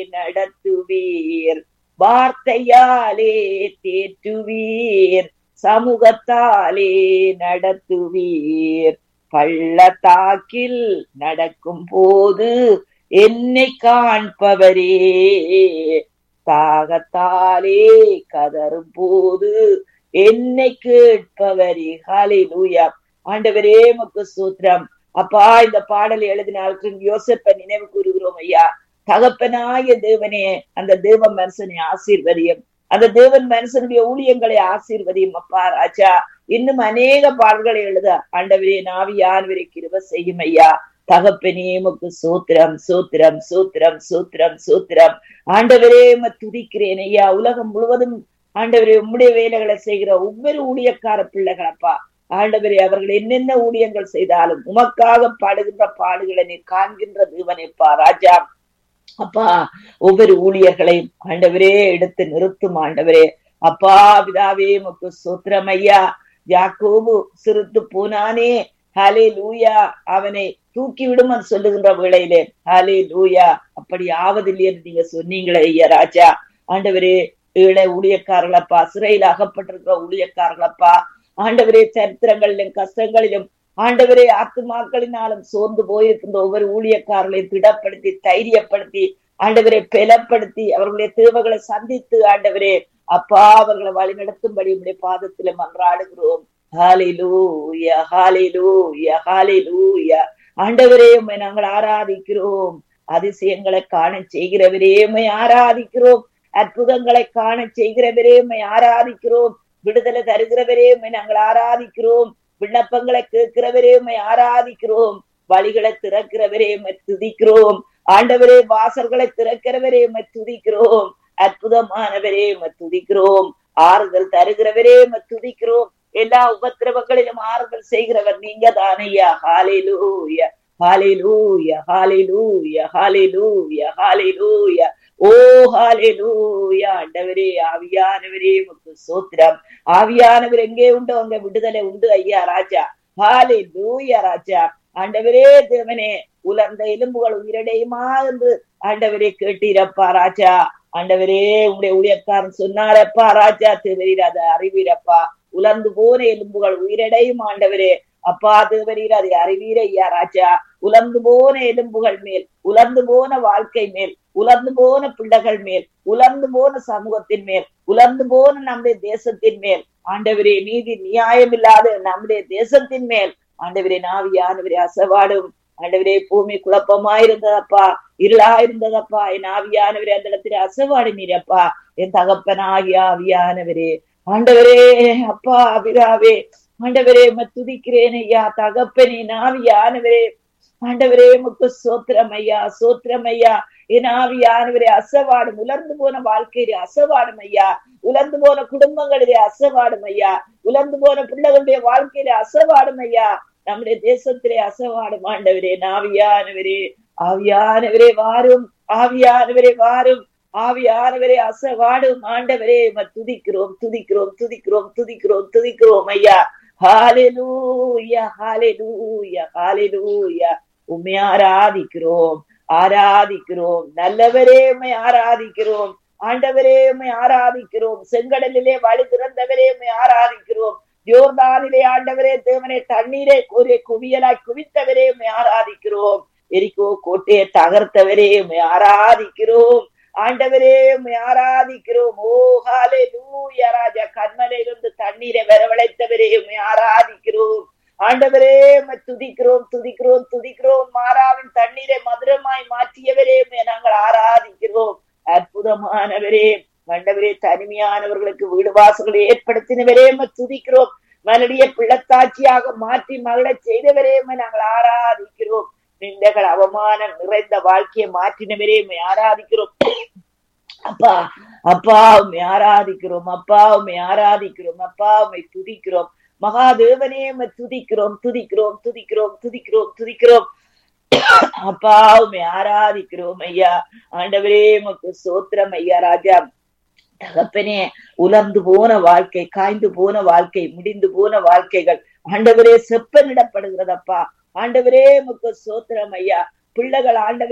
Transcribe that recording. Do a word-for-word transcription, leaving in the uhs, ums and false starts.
நடத்துவீர், வார்த்தையாலே தேற்றுவீர், சமூகத்தாலே நடத்துவீர். பள்ளத்தாக்கில் நடக்கும் போது என்னை காண்பவரே, தாகத்தாலே கதறும் போது என்னை கேட்பவரே. ஹல்லேலூயா. ஆண்டவரே உமக்கு ஸ்தோத்திரம். அப்பா, இந்த பாடலை எழுதினாலும் யோசேப்பை நினைவு கூறுகிறோம் ஐயா. தகப்பனாய தேவனே, அந்த தேவ மனுஷனை ஆசீர்வதியும், அந்த தேவன் மனுஷனுடைய ஊழியங்களை ஆசீர்வதியும் அப்பா ராஜா. இன்னும் அநேக பாடல்களை எழுத ஆண்டவரே நாவியானவரை கிருபை செய்யும் ஐயா. தகப்பனே உமக்கு சூத்திரம் சூத்திரம் சூத்திரம் சூத்திரம் சூத்திரம். ஆண்டவரே உம்மை துதிக்கிறேன் ஐயா. உலகம் முழுவதும் ஆண்டவரே உம்முடைய வேலைகளை செய்கிற ஒவ்வொரு ஊழியக்கார பிள்ளைகளப்பா, ஆண்டவரே அவர்கள் என்னென்ன ஊழியங்கள் செய்தாலும் உமக்காக பாடுகின்ற பாடுகளை நீ காண்கின்ற தேவனேப்பா ராஜா. அப்பா, ஒவ்வொரு ஊழியர்களையும் ஆண்டவரே எடுத்து நிறுத்தும் ஆண்டவரே. அப்பா பிதாவே உமக்கு ஸ்தோத்திரம் ஐயா. யாக்கோபு சிறுத்து போனானே, ஹல்லேலூயா, அவனை தூக்கி விடும் சொல்லுகின்ற வேளையிலே ஹல்லேலூயா, அப்படி ஆவதில்லை என்று நீங்க சொன்னீங்களே ஐயா ராஜா. ஆண்டவரே ஏழை ஊழியக்காரர்களப்பா, சிறையில் அகப்பட்டிருக்கிற ஊழியக்காரர்களப்பா, ஆண்டவரே சரித்திரங்களிலும் கஷ்டங்களிலும் ஆண்டவரே ஆத்துமாக்களினாலும் சோர்ந்து போயிருக்கின்ற ஒவ்வொரு ஊழியக்காரர்களையும் திடப்படுத்தி தைரியப்படுத்தி ஆண்டவரை பலப்படுத்தி அவர்களுடைய தேவைகளை சந்தித்து ஆண்டவரே அப்பா அவர்களை வழி நடத்தும்படி உடைய பாதத்தில மன்றாடுகிறோம். ஹல்லேலூயா, ஹல்லேலூயா, ஹல்லேலூயா. ஆண்டவரே உம்மை நாங்கள் ஆராதிக்கிறோம். அதிசயங்களை காண செய்கிறவரே உம்மை ஆராதிக்கிறோம். அற்புதங்களை காண செய்கிறவரே உம்மை ஆராதிக்கிறோம். விடுதலை தருகிறவரே உம்மை நாங்கள் ஆராதிக்கிறோம். விண்ணப்பங்களை கேட்கிறவரே உம்மை ஆராதிக்கிறோம். வழிகளை திறக்கிறவரே உம்மை துதிக்கிறோம். ஆண்டவரே வாசல்களை திறக்கிறவரே உம்மை துதிக்கிறோம். அற்புதமானவரே உம்மை துதிக்கிறோம். ஆறுதல் தருகிறவரே உம்மை துதிக்கிறோம். எல்லா உபத்திரவங்களிலும் ஆறுதல் செய்கிறவர் நீங்க தானையா. ஹல்லேலூயா, ஹல்லேலூயா, ஹல்லேலூயா, ஹல்லேலூயா, ஹல்லேலூயா. ஓ ஹல்லேலூயா. ஆண்டவரே ஆவியானவரே உமக்கு ஸ்தோத்திரம். ஆவியானவர் எங்கே உண்டோ அங்க விடுதலை உண்டு ஐயா ராஜா. ஹல்லேலூயா ராஜா. ஆண்டவரே தேவனே, உலர்ந்த எலும்புகள் உயிரடையுமா என்று ஆண்டவரே கேட்டீரப்பா ராஜா. ஆண்டவரே உங்களுடைய ஊழியக்காரன் சொன்னாரப்பா ராஜா, தேவரீர் அதை அறிவீரப்பா. உலர்ந்து போன எலும்புகள் உயிரடையும் ஆண்டவரே அப்பா தேவரீர் அதை அறிவீர ஐயா ராஜா. உலர்ந்து போன எலும்புகள் மேல், உலர்ந்து போன வாழ்க்கை மேல், உலர்ந்து போன பிள்ளைகள் மேல், உலர்ந்து போன சமூகத்தின் மேல், உலர்ந்து போன நம்முடைய தேசத்தின் மேல் ஆண்டவரே, நீதி நியாயம் இல்லாத நம்முடைய தேசத்தின் மேல் ஆண்டவரே நாவியானவரே அசைவாடும். ஆண்டவரே பூமி குழப்பமாயிருந்ததப்பா, இருளாயிருந்ததப்பா, என் ஆவியானவரே அந்த இடத்துல அசைவாடினீரப்பா. என் தகப்பனாகிய ஆவியானவரே ஆண்டவரே அப்பா அபிராவே ஆண்டவரே உம்மை துதிக்கிறேன் ஐயா. தகப்பனே ஆவியானவரே ஆண்டவரே உமக்கு சோத்திரம் ஐயா, சோத்திரம் ஐயா. என் ஆவியானவரே அசைவாடும். உலர்ந்து போன வாழ்க்கையிலே அசைவாடும் ஐயா. உலர்ந்து போன குடும்பங்களிலே அசைவாடும் ஐயா. உலர்ந்து போன பிள்ளைகளுடைய வாழ்க்கையிலே அசைவாடும் ஐயா. நம்முடைய தேசத்திலே அசைவாடும் ஆண்டவரே ஆவியானவரே. ஆவியானவரே வாரும், ஆவியானவரே வாரும், ஆவியானவரே அசைவாடும் ஆண்டவரே. துதிக்கிறோம் துதிக்கிறோம் துதிக்கிறோம் துதிக்கிறோம் துதிக்கிறோம் ஐயா. ஹல்லேலூயா, ஹல்லேலூயா, ஹல்லேலூயா. உம்மை ஆராதிக்கிறோம், ஆராதிக்கிறோம். நல்லவரே உம்மை ஆராதிக்கிறோம். ஆண்டவரே உம்மை ஆராதிக்கிறோம். செங்கடலிலே வழி திறந்தவரே உம்மை ஆராதிக்கிறோம். யோர்தானிலே ஆண்டவரே தேவனே தண்ணீரை ஒரு குவியலாய் குவித்தவரே உம்மை ஆராதிக்கிறோம். எரிகோ கோட்டையை தகர்த்தவரே உம்மை ஆராதிக்கிறோம். ஆண்டவரே உம்மை ஆராதிக்கிறோம். ஓ ஹல்லேலூயா ராஜா. கண்மலையிலிருந்து தண்ணீரை வரவழைத்தவரே உம்மை ஆராதிக்கிறோம். ஆண்டவரே உம்மை துதிக்கிறோம் துதிக்கிறோம் துதிக்கிறோம். மாறாவின் தண்ணீரை மதுரமாய் மாற்றியவரே உம்மை நாங்கள் ஆராதிக்கிறோம். அற்புதமானவரே ஆண்டவரே, தனிமையானவர்களுக்கு வீடு வாசல்களை ஏற்படுத்தினவரே உம்மை துதிக்கிறோம். மலடிய பிள்ளத்தாட்சியாக மாற்றி மகளை செய்தவரே உம்மை நாங்கள் ஆராதிக்கிறோம். நிந்தைகள் அவமானம் நிறைந்த வாழ்க்கையை மாற்றினவரே உம்மை ஆராதிக்கிறோம். அப்பா அப்பா உம்மை ஆராதிக்கிறோம். அப்பா உம்மை ஆராதிக்கிறோம். அப்பா உம்மை துதிக்கிறோம். மகாதேவனே உம்மை துதிக்கிறோம் துதிக்கிறோம் துதிக்கிறோம் துதிக்கிறோம் துதிக்கிறோம். அப்பா உம்மை ஆராதிக்கிறோம் ஐயா. ஆண்டவரே உமக்கு ஸ்தோத்திரம் ஐயா ராஜா. தகப்பனே, உலர்ந்து போன வாழ்க்கை, காய்ந்து போன வாழ்க்கை, முடிந்து போன வாழ்க்கைகள் ஆண்டவரே செப்பனிடப்படுகிறதப்பா. ஆண்டவரே உமக்கு ஸ்தோத்திரம் ஐயா. பிள்ளைகள் ஆண்டவரே